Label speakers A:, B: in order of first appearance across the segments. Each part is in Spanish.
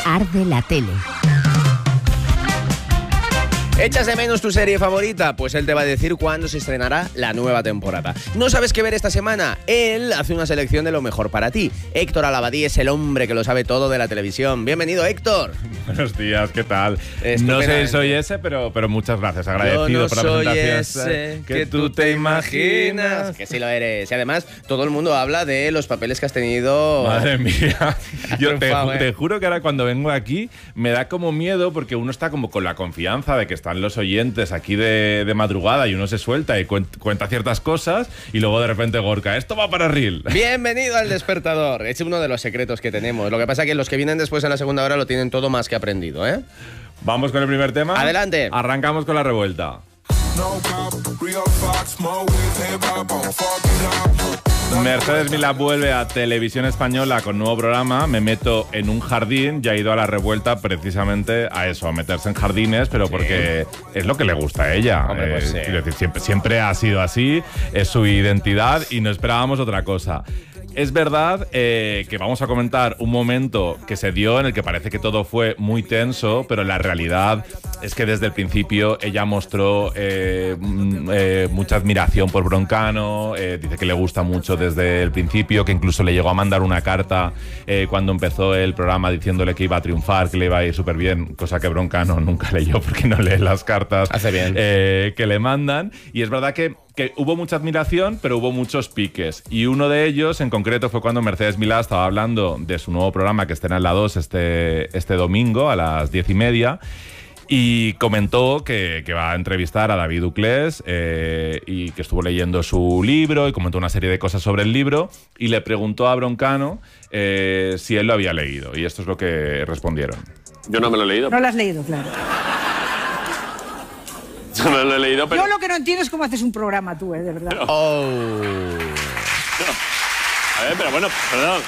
A: Arde la tele.
B: ¿Echas de menos tu serie favorita? Pues él te va a decir cuándo se estrenará la nueva temporada. ¿No sabes qué ver esta semana? Él hace una selección de lo mejor para ti. Héctor Alabadí es el hombre que lo sabe todo de la televisión. Bienvenido, Héctor.
C: Buenos días, ¿qué tal? No sé si soy ese, pero muchas gracias. Agradecido
B: Yo no
C: por la
B: soy
C: presentación.
B: ese que tú te imaginas. Que sí lo eres. Y además, todo el mundo habla de los papeles que has tenido.
C: Madre mía. Yo
B: triunfado,
C: te juro que ahora cuando vengo aquí me da como miedo porque uno está como con la confianza de que están los oyentes aquí de madrugada y uno se suelta y cuenta ciertas cosas y luego de repente Gorka, esto va para Reel.
B: Bienvenido al Despertador. Es uno de los secretos que tenemos. Lo que pasa es que los que vienen después en la segunda hora lo tienen todo más que aprendido, ¿eh?
C: Vamos con el primer tema.
B: Adelante.
C: Arrancamos con la revuelta. Mercedes Milá vuelve a Televisión Española con nuevo programa. Me meto en un jardín. Ya ha ido a la revuelta precisamente a eso, a meterse en jardines, pero porque es lo que le gusta a ella.
B: Hombre, pues sí.
C: Quiero decir, siempre ha sido así, es su identidad y no esperábamos otra cosa. Es verdad que vamos a comentar un momento que se dio en el que parece que todo fue muy tenso, pero la realidad es que desde el principio ella mostró mucha admiración por Broncano, dice que le gusta mucho desde el principio, que incluso le llegó a mandar una carta cuando empezó el programa diciéndole que iba a triunfar, que le iba a ir súper bien, cosa que Broncano nunca leyó porque no lee las cartas.
B: Hace bien.
C: Que le mandan. Y es verdad que hubo mucha admiración, pero hubo muchos piques. Y uno de ellos, en concreto, fue cuando Mercedes Milá estaba hablando de su nuevo programa que estrena en La 2 este domingo a las 10:30. Y comentó que va a entrevistar a David Uclés y que estuvo leyendo su libro y comentó una serie de cosas sobre el libro. Y le preguntó a Broncano si él lo había leído. Y esto es lo que respondieron.
D: Yo no me lo he leído.
E: No lo has leído, claro.
D: Yo me lo he leído, pero...
E: Yo lo que no entiendo es cómo haces un programa tú, de verdad.
B: Oh.
D: A ver, pero bueno, perdón.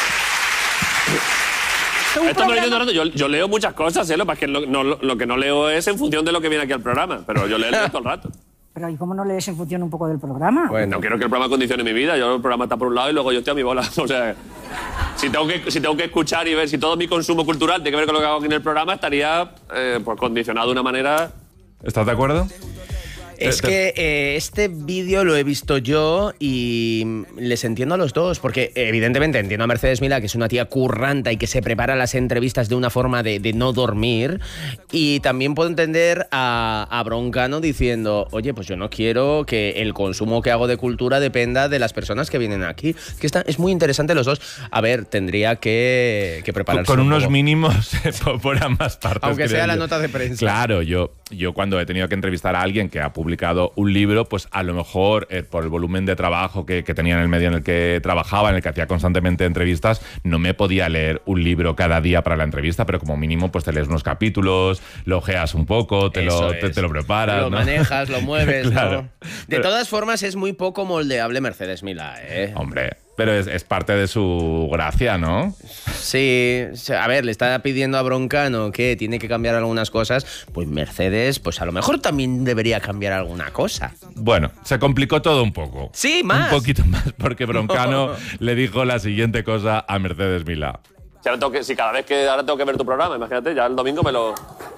D: Esto me lo estoy ignorando. Yo leo muchas cosas, lo que lo que no leo es en función de lo que viene aquí al programa, pero yo leo todo el rato.
E: Pero ¿y cómo no lees en función un poco del programa?
B: Bueno.
D: No quiero que el programa condicione mi vida. Yo el programa está por un lado y luego yo estoy a mi bola. O sea, si tengo que escuchar y ver si todo mi consumo cultural tiene que ver con lo que hago aquí en el programa, estaría pues condicionado de una manera...
C: ¿Estás de acuerdo?
B: Es que este vídeo lo he visto yo y les entiendo a los dos, porque evidentemente entiendo a Mercedes Milá, que es una tía curranta y que se prepara las entrevistas de una forma de no dormir, y también puedo entender a Broncano diciendo, oye, pues yo no quiero que el consumo que hago de cultura dependa de las personas que vienen aquí. Que es muy interesante los dos. A ver, tendría que prepararse
C: con
B: un
C: unos
B: poco.
C: mínimos por ambas partes.
B: Aunque sea la
C: yo.
B: nota de prensa.
C: Claro, yo cuando he tenido que entrevistar a alguien que ha publicado un libro, pues a lo mejor por el volumen de trabajo que tenía en el medio en el que trabajaba, en el que hacía constantemente entrevistas, no me podía leer un libro cada día para la entrevista, pero como mínimo pues te lees unos capítulos, lo ojeas un poco, te lo preparas,
B: lo
C: ¿no?
B: manejas, lo mueves,
C: Claro.
B: ¿no? De todas formas es muy poco moldeable Mercedes Milá, ¿eh?
C: Hombre, pero es parte de su gracia, ¿no?
B: Sí, a ver, le está pidiendo a Broncano que tiene que cambiar algunas cosas, pues Mercedes, pues a lo mejor también debería cambiar alguna cosa.
C: Bueno, se complicó todo un poco.
B: Sí, más.
C: Un poquito más, porque Broncano le dijo la siguiente cosa a Mercedes Milá.
D: Si cada vez que ahora tengo que ver tu programa, imagínate, ya el domingo me lo...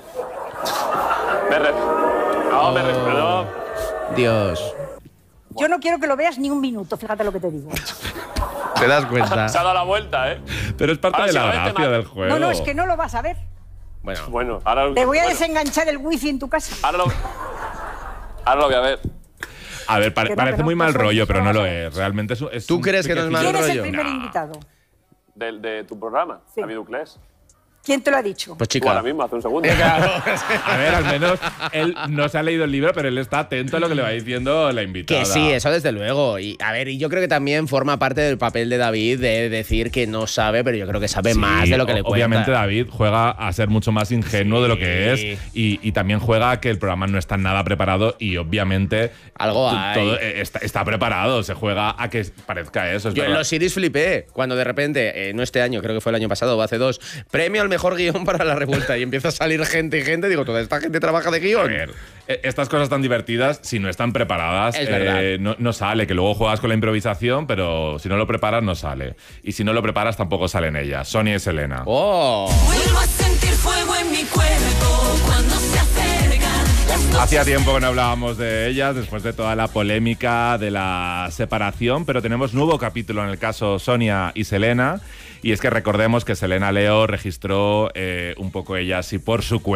D: Perdón.
B: Dios.
E: Yo no quiero que lo veas ni un minuto, fíjate lo que te digo.
B: ¿Te das cuenta?
D: Se ha dado la vuelta, ¿eh?
C: Pero es parte
D: Ahora
C: de
D: sí,
C: la
D: a ver,
C: gracia del juego.
E: No, es que no lo vas a ver.
D: Bueno, ahora...
E: Te voy a
D: bueno,
E: desenganchar el wifi en tu casa.
D: ahora lo voy a ver.
C: A ver,
E: Que no,
C: parece
E: que no,
C: muy mal
E: que
C: rollo,
E: eso
C: pero no
E: no
C: lo
E: vas a
C: es. Realmente es
B: ¿Tú
C: un
B: crees que no es mal
E: ¿Quién es
B: rollo?
E: el primer
C: No.
E: invitado?
D: De tu programa,
E: Sí.
D: David Uclés.
E: ¿Quién te lo ha dicho?
B: Pues
D: Tú
B: chica.
D: ahora mismo, hace un segundo.
C: A ver, al menos él no se ha leído el libro, pero él está atento a lo que le va diciendo la invitada.
B: Que sí, eso desde luego. Y a ver, y yo creo que también forma parte del papel de David de decir que no sabe, pero yo creo que sabe
C: Sí,
B: más de lo que le cuenta.
C: Obviamente David juega a ser mucho más ingenuo de lo que es
B: Sí.
C: y también juega a que el programa no está nada preparado y obviamente
B: Algo hay.
C: todo está preparado, se juega a que parezca eso. Es
B: Yo en
C: verdad.
B: los Series flipé cuando de repente, no este año, creo que fue el año pasado o hace dos, premio al mejor guión para la revuelta y empieza a salir gente, digo, toda esta gente trabaja de guión.
C: A ver, estas cosas tan divertidas, si no están preparadas,
B: Es verdad.
C: no sale, que luego juegas con la improvisación, pero si no lo preparas no sale. Y si no lo preparas tampoco salen ellas, Sonia y Selena.
B: ¡Oh!
A: Vuelvo a sentir fuego en mi cuerpo cuando se acercan las noches.
C: Hacía tiempo que no hablábamos de ellas, después de toda la polémica de la separación, pero tenemos nuevo capítulo en el caso Sonia y Selena, y es que recordemos que Selena Leo registró un poco ella así por su cuenta